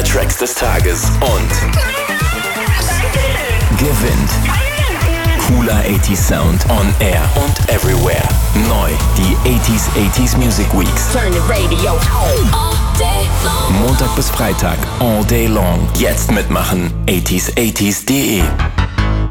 Tracks des Tages und gewinnt cooler 80s Sound on Air und Everywhere. Neu die 80s Music Weeks. Turn the radio on. Montag bis Freitag, all day long. Jetzt mitmachen, 80s80s.de.